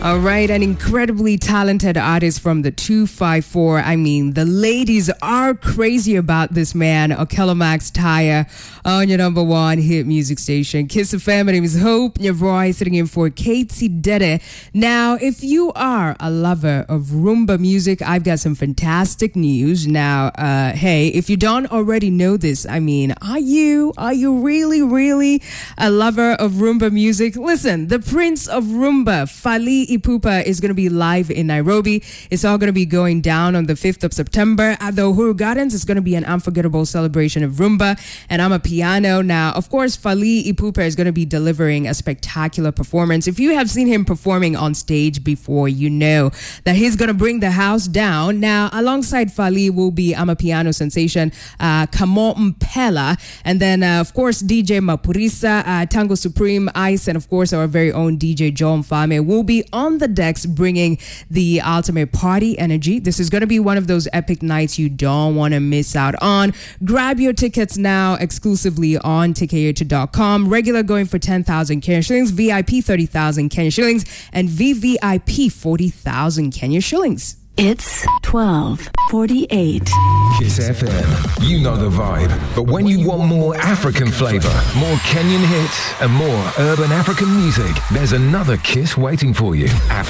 All right, an incredibly talented artist from the 254. I mean, the ladies are crazy about this man, Okello Max Taya, on your number one hit music station, Kiss FM. My name is Hope, your voice sitting in for Katie Dede. Now, if you are a lover of Rumba music, I've got some fantastic news. Now, hey, if you don't already know this, I mean, are you really a lover of Rumba music? Listen, the Prince of Rumba, Fally Ipupa, is going to be live in Nairobi. It's all going to be going down on the 5th of September at the Uhuru Gardens. It's going to be an unforgettable celebration of Rumba and Amapiano. Now, of course, Fally Ipupa is going to be delivering a spectacular performance. If you have seen him performing on stage before, you know that he's going to bring the house down. Now, alongside Fally will be Amapiano sensation Kamo Mpela, and then, of course, DJ Mapurisa, Tango Supreme, Ice, and of course, our very own DJ John Fame will be on the decks bringing the ultimate party energy. This is going to be one of those epic nights you don't want to miss out on. Grab your tickets now exclusively on ticketyetu.com. Regular going for 10,000 Kenya shillings, VIP 30,000 Kenya shillings, and VVIP 40,000 Kenya shillings. It's 12:48. Kiss FM. You know the vibe. But when you want more African flavor, more Kenyan hits, and more urban African music, there's another Kiss waiting for you.